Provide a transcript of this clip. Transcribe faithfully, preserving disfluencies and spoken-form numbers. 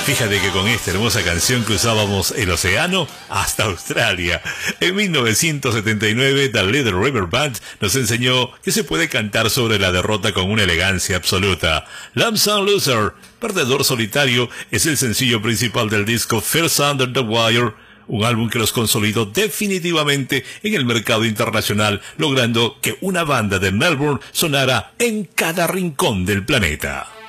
Fíjate que con esta hermosa canción cruzábamos el océano hasta Australia. En mil novecientos setenta y nueve, The Little River Band nos enseñó que se puede cantar sobre la derrota con una elegancia absoluta. Lonesome Loser, Perdedor Solitario, es el sencillo principal del disco First Under the Wire, un álbum que los consolidó definitivamente en el mercado internacional, logrando que una banda de Melbourne sonara en cada rincón del planeta.